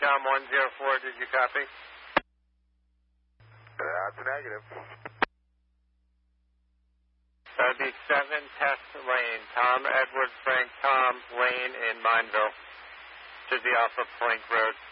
Tom 104, did you copy? That's a negative. That would be 7 Test Lane. Tom, Edward, Frank, Tom, Lane in Mineville. Should be off of Plank Road.